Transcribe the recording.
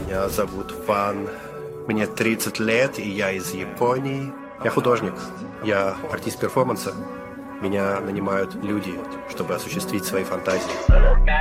Меня зовут Ван. Мне 30 лет, и я из Японии. Я художник. Я артист перформанса. Меня нанимают люди, чтобы осуществить свои фантазии.